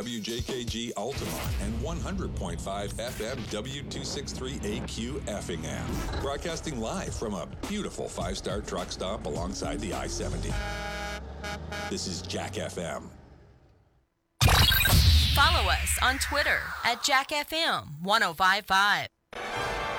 WJKG Altamont and 100.5 FM W263AQ Effingham. Broadcasting live from a beautiful five-star truck stop alongside the I-70. This is Jack FM. Follow us on Twitter at JackFM 1055.